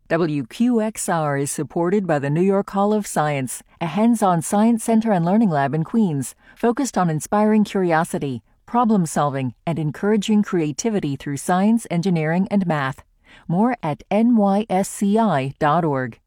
WQXR is supported by the New York Hall of Science, a hands-on science center and learning lab in Queens, focused on inspiring curiosity, problem-solving, and encouraging creativity through science, engineering, and math. More at nysci.org.